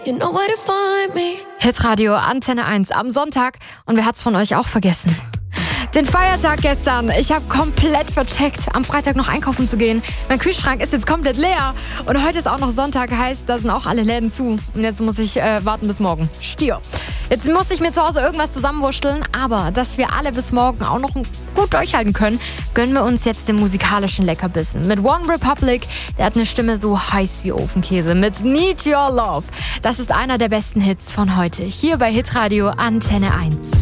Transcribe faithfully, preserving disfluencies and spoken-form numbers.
You know where to find me. Hitradio Antenne eins am Sonntag. Und wer hat's von euch auch vergessen? Den Feiertag gestern. Ich habe komplett vercheckt, am Freitag noch einkaufen zu gehen. Mein Kühlschrank ist jetzt komplett leer. Und heute ist auch noch Sonntag, heißt, da sind auch alle Läden zu. Und jetzt muss ich äh, warten bis morgen. Stier. Jetzt muss ich mir zu Hause irgendwas zusammenwurschteln. Aber dass wir alle bis morgen auch noch gut durchhalten können, gönnen wir uns jetzt den musikalischen Leckerbissen. Mit One Republic, der hat eine Stimme so heiß wie Ofenkäse. Mit Need Your Love. Das ist einer der besten Hits von heute. Hier bei Hitradio Antenne eins.